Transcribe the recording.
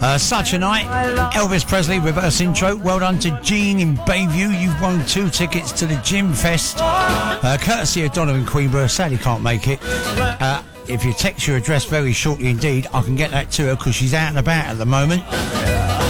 Such a Night, Elvis Presley reverse intro. Well done to Jean in Bayview. You've won 2 tickets to the Gym Fest, courtesy of Donovan Queenborough. Sadly can't make it. If you text your address very shortly indeed, I can get that to her because she's out and about at the moment.